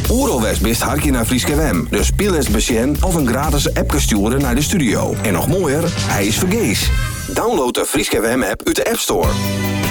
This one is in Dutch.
Oeralwest best harkje naar Frieske FM. Dus speel eens besjen of een gratis appje sturen naar de studio. En nog mooier, hij is vergees. Download de Frieske FM app uit de App Store.